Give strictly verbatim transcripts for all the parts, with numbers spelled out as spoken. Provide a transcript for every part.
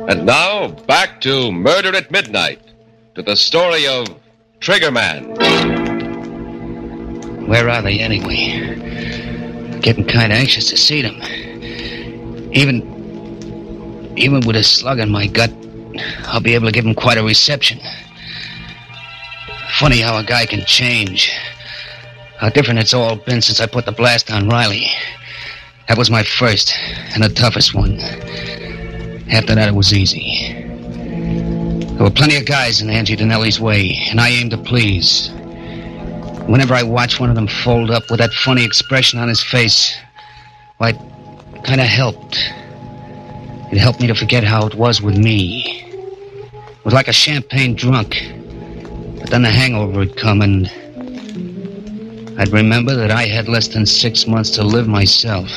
And now, back to Murder at Midnight, to the story of Trigger Man. Where are they anyway? Getting kind of anxious to see them. Even, even with a slug in my gut, I'll be able to give them quite a reception. Funny how a guy can change. How different it's all been since I put the blast on Riley. That was my first and the toughest one. After that, it was easy. There were plenty of guys in Angie Donnelly's way, and I aimed to please. Whenever I watched one of them fold up with that funny expression on his face, well, it kind of helped. It helped me to forget how it was with me. It was like a champagne drunk. But then the hangover would come, and I'd remember that I had less than six months to live myself.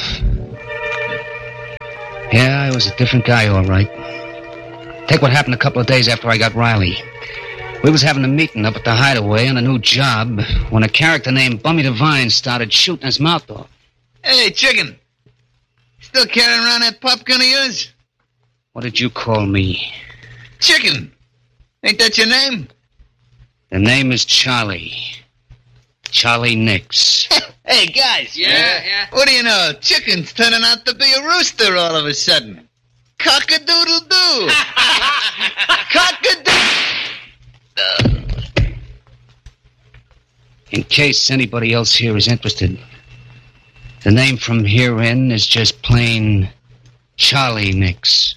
Yeah, I was a different guy, all right. Take what happened a couple of days after I got Riley. We was having a meeting up at the Hideaway on a new job when a character named Bummy Devine started shooting his mouth off. Hey, Chicken. Still carrying around that pop gun of yours? What did you call me? Chicken. Ain't that your name? The name is Charlie. Charlie Nix. Hey, guys. Yeah, yeah. What do you know? Chicken's turning out to be a rooster all of a sudden. Cock-a-doodle-doo. Cock-a-doodle. In case anybody else here is interested, the name from here in is just plain Charlie Nix.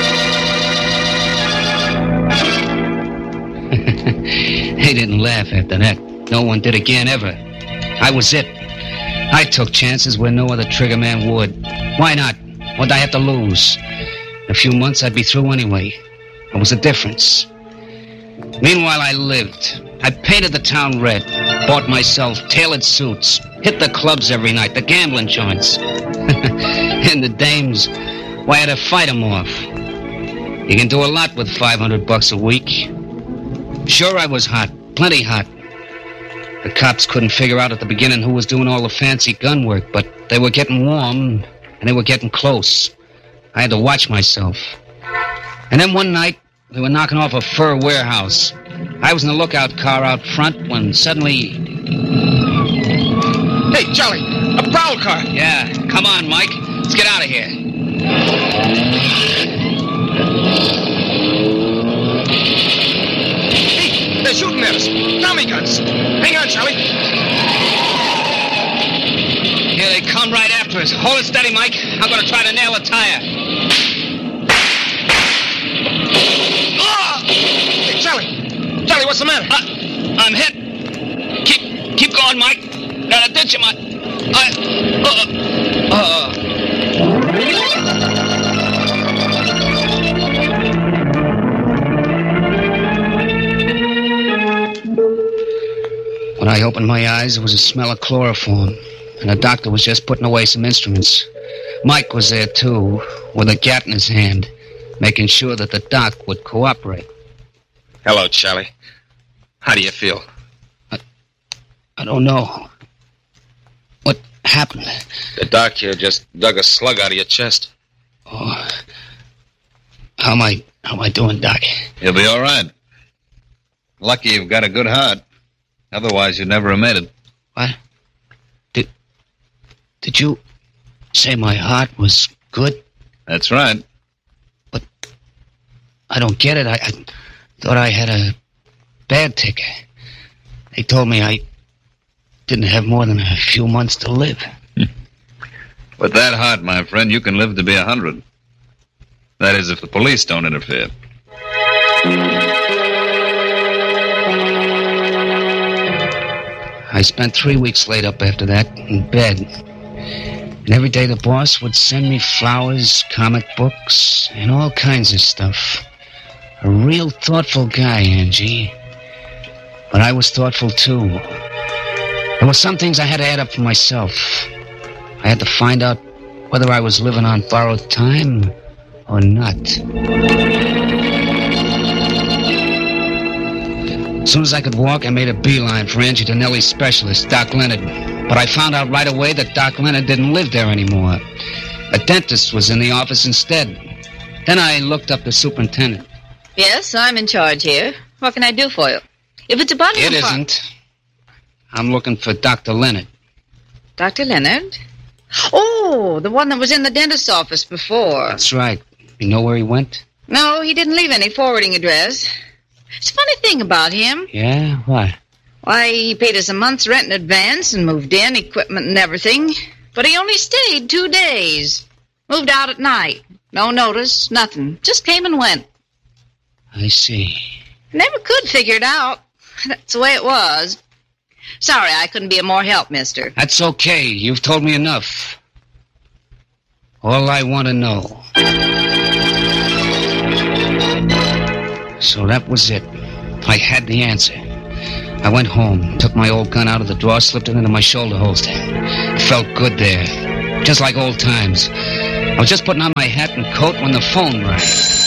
They didn't laugh after that. No one did again, ever. I was it. I took chances where no other trigger man would. Why not? What'd I have to lose? In a few months, I'd be through anyway. What was the difference? Meanwhile, I lived. I painted the town red, bought myself tailored suits, hit the clubs every night, the gambling joints. And the dames, why, I had to fight them off. You can do a lot with five hundred bucks a week. Sure, I was hot, plenty hot. The cops couldn't figure out at the beginning who was doing all the fancy gun work, but they were getting warm, and they were getting close. I had to watch myself. And then one night, we were knocking off a fur warehouse. I was in the lookout car out front when suddenly... Hey, Charlie, a prowl car. Yeah, come on, Mike. Let's get out of here. Hey, they're shooting at us. Tommy guns. Hang on, Charlie. Here they come right after us. Hold it steady, Mike. I'm going to try to nail a tire. Oh! Hey, Charlie. Charlie, what's the matter? Uh, I'm hit. Keep keep going, Mike. Gotta ditch him. I... I... Uh... Uh... When I opened my eyes, there was a smell of chloroform, and the doctor was just putting away some instruments. Mike was there, too, with a gat in his hand, making sure that the doc would cooperate. Hello, Charlie. How do you feel? I, I don't know. What happened? The doc here just dug a slug out of your chest. Oh. How am I, how am I doing, Doc? You'll be all right. Lucky you've got a good heart. Otherwise, you'd never have made it. What? Did, did you say my heart was good? That's right. But I don't get it. I, I thought I had a bad ticker. They told me I didn't have more than a few months to live. With that heart, my friend, you can live to be a hundred. That is, if the police don't interfere. I spent three weeks laid up after that, in bed. And every day the boss would send me flowers, comic books, and all kinds of stuff. A real thoughtful guy, Angie. But I was thoughtful, too. There were some things I had to add up for myself. I had to find out whether I was living on borrowed time or not. As soon as I could walk, I made a beeline for Angie Donnelly's specialist, Doc Leonard. But I found out right away that Doc Leonard didn't live there anymore. A dentist was in the office instead. Then I looked up the superintendent. Yes, I'm in charge here. What can I do for you? If it's about... It isn't. I'm looking for Doctor Leonard. Doctor Leonard? Oh, the one that was in the dentist's office before. That's right. You know where he went? No, he didn't leave any forwarding address. It's a funny thing about him. Yeah? What? Why, he paid us a month's rent in advance and moved in, equipment and everything. But he only stayed two days. Moved out at night. No notice, nothing. Just came and went. I see. Never could figure it out. That's the way it was. Sorry, I couldn't be of more help, mister. That's okay. You've told me enough. All I want to know. So that was it. I had the answer. I went home, took my old gun out of the drawer, slipped it into my shoulder holster. It felt good there, just like old times. I was just putting on my hat and coat when the phone rang.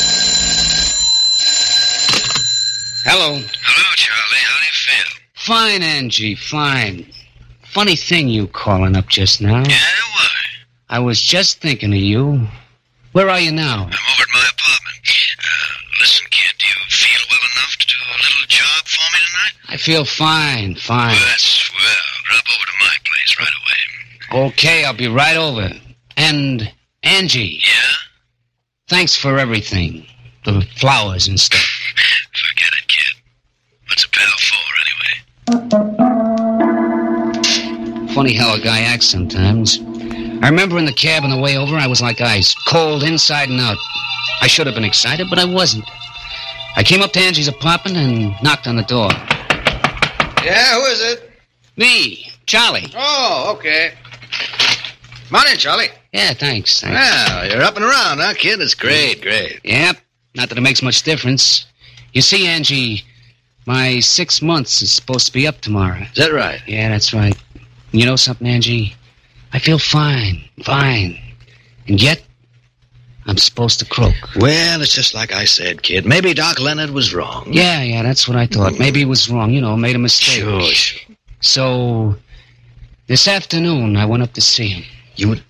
Hello. Hello, Charlie. How do you feel? Fine, Angie, fine. Funny thing you calling up just now. Yeah, why? I was just thinking of you. Where are you now? I'm over at my apartment. Uh, listen, kid, do you feel well enough to do a little job for me tonight? I feel fine, fine. Well, that's swell. Drop over to my place right away. Okay, I'll be right over. And, Angie. Yeah? Thanks for everything. The flowers and stuff. Forget it, kid. What's a pal for, anyway? Funny how a guy acts sometimes. I remember in the cab on the way over, I was like ice, cold inside and out. I should have been excited, but I wasn't. I came up to Angie's apartment and knocked on the door. Yeah, who is it? Me, Charlie. Oh, okay. Come on in, Charlie. Yeah, thanks. thanks. Well, you're up and around, huh, kid? That's great, great. Yep, not that it makes much difference. You see, Angie, my six months is supposed to be up tomorrow. Is that right? Yeah, that's right. You know something, Angie? I feel fine, fine. And yet, I'm supposed to croak. Well, it's just like I said, kid. Maybe Doc Leonard was wrong. Yeah, yeah, that's what I thought. Maybe he was wrong, you know, made a mistake. Sure, sure. So, this afternoon, I went up to see him. You would...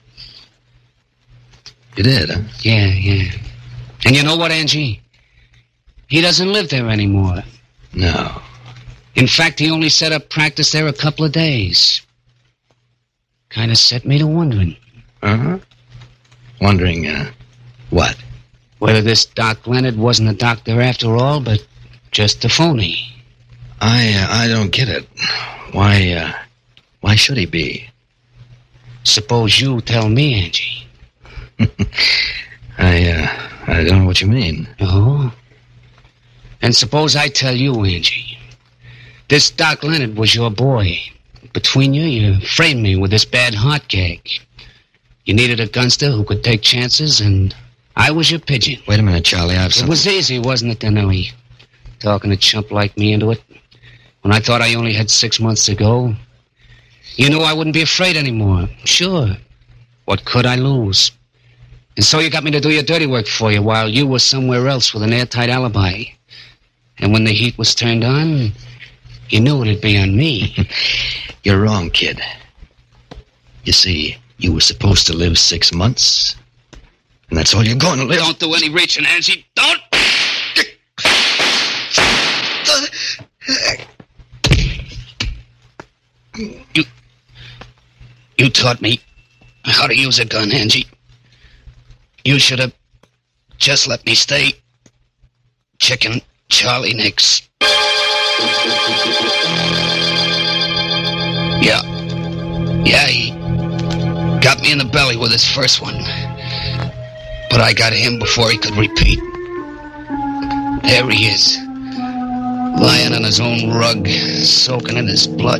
You did, huh? Yeah, yeah. And you know what, Angie? He doesn't live there anymore. No. In fact, he only set up practice there a couple of days. Kind of set me to wondering. Uh-huh. Wondering, uh, what? Whether this Doc Leonard wasn't a doctor after all, but just a phony. I, uh, I don't get it. Why, uh, why should he be? Suppose you tell me, Angie. I, uh, I don't know what you mean. Oh? And suppose I tell you, Angie. This Doc Leonard was your boy. Between you, you framed me with this bad heart gag. You needed a gunster who could take chances, and I was your pigeon. Wait a minute, Charlie, I have It something... was easy, wasn't it, Denelli? Talking a chump like me into it. When I thought I only had six months to go. You knew I wouldn't be afraid anymore. Sure. What could I lose? And so you got me to do your dirty work for you while you were somewhere else with an airtight alibi. And when the heat was turned on, you knew it'd be on me. You're wrong, kid. You see, you were supposed to live six months. And that's all you're going to live. Don't do any reaching, Angie. Don't! You... You taught me how to use a gun, Angie. You should have just let me stay Chicken Charlie Nix. Yeah. Yeah, he got me in the belly with his first one. But I got him before he could repeat. There he is. Lying on his own rug, soaking in his blood.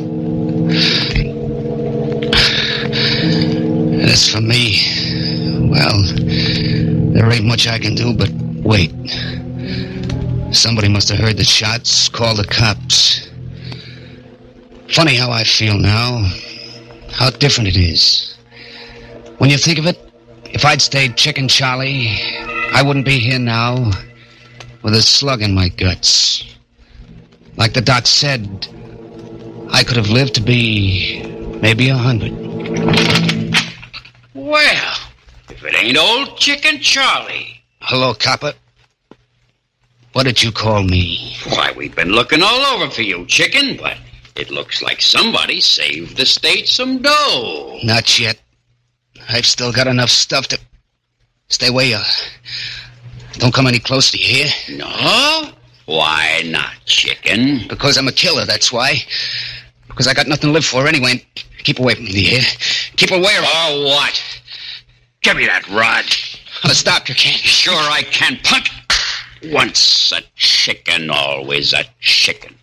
As for me, well, there ain't much I can do but wait. Somebody must have heard the shots, called the cops. Funny how I feel now. How different it is. When you think of it, if I'd stayed Chicken Charlie, I wouldn't be here now with a slug in my guts. Like the doc said, I could have lived to be maybe a hundred. Well, if it ain't old Chicken Charlie. Hello, copper. What did you call me? Why, we've been looking all over for you, chicken, but it looks like somebody saved the state some dough. Not yet. I've still got enough stuff to... Stay where you are. Don't come any closer, you hear? No? Why not, chicken? Because I'm a killer, that's why. Because I got nothing to live for anyway. Keep away from me, do you hear? Keep away or... Or what? Give me that rod. Oh, stop, you can't. Sure I can, punk. Once a chicken, always a chicken.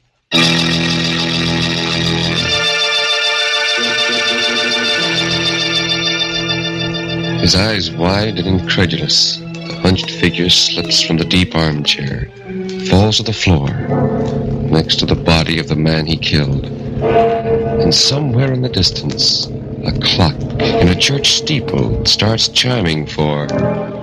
His eyes wide and incredulous, the hunched figure slips from the deep armchair, falls to the floor, next to the body of the man he killed. And somewhere in the distance, a clock in a church steeple starts chiming for